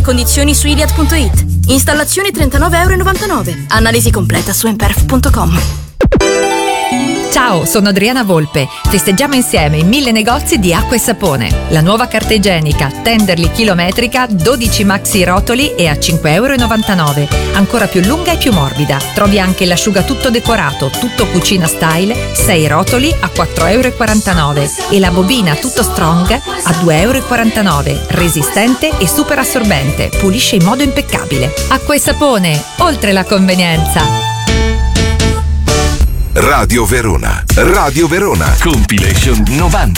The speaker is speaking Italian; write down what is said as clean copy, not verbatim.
Condizioni su Iliad.it. Installazione €39,99. Analisi completa su emperf.com. Ciao, sono Adriana Volpe. Festeggiamo insieme in 1000 negozi di acqua e sapone. La nuova carta igienica Tenderly chilometrica, 12 maxi rotoli e a €5,99. Ancora più lunga e più morbida. Trovi anche l'asciugatutto decorato, tutto cucina style, 6 rotoli a €4,49. E la bobina tutto strong a €2,49. Resistente e super assorbente. Pulisce in modo impeccabile. Acqua e sapone, oltre la convenienza. Radio Verona. Radio Verona. Compilation 90.